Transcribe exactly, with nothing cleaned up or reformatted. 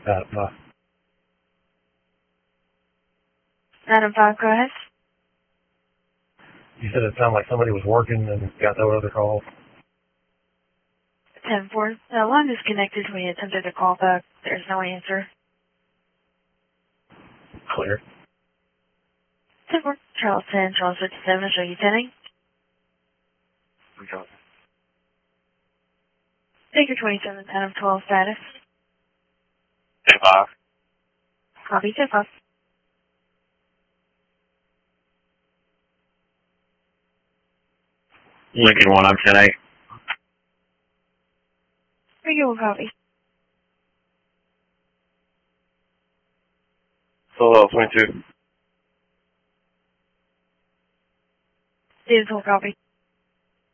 Adam five. Adam five, go ahead. You said it sounded like somebody was working and got no other calls. ten four, the line is connected. We attempted to call back. There's no answer. Clear. ten four, Charles ten, Charles fifty-seven, show you ten. Okay. Baker twenty-seven, Adam twelve, status. ten five. Copy, ten five. Lincoln one, I'm ten eight. Baker will copy. Solo twenty-two. Davis will copy.